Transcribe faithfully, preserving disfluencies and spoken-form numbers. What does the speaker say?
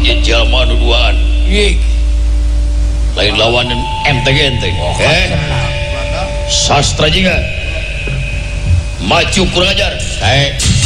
jalma nu duaan lain lawanan enteng-enteng eh sastra juga maju kurang ajar eh